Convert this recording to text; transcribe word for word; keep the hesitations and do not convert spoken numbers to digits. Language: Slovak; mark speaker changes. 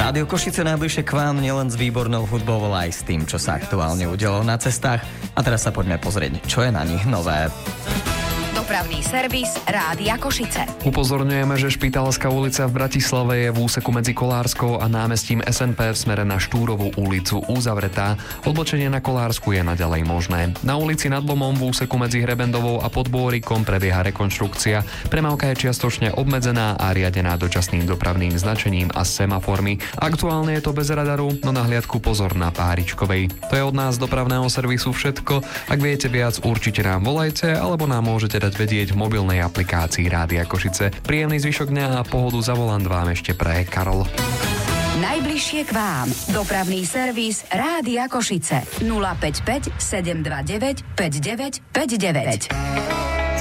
Speaker 1: Rádio Košice najbližšie k vám nielen s výbornou hudbou, ale aj s tým, čo sa aktuálne udialo na cestách. A teraz sa poďme pozrieť, čo je na nich nové.
Speaker 2: Dopravný servis Rádia Košice.
Speaker 3: Upozorňujeme, že Špitálska ulica v Bratislave je v úseku medzi Kolárskou a námestím es en pé v smere na Štúrovú ulicu uzavretá. Odbočenie na Kolársku je naďalej možné. Na ulici Nad Lomom v úseku medzi Hrebendovou a Podbôrikom prebieha rekonštrukcia. Premávka je čiastočne obmedzená a riadená dočasným dopravným značením a semaformi. Aktuálne je to bez radaru, no na hliadku pozor na Páričkovej. To je od nás dopravného servisu všetko. Ak viete viac, určite nám volajte alebo nám môžete dať vedieť v mobilnej aplikácii Rádia Košice. Príjemný zvyšok dňa a pohodu za volant vám ešte praje Karol.
Speaker 2: Najbližšie k vám. Dopravný servis Rádia Košice. nula päť päť sedem dva deväť päť deväť päť deväť.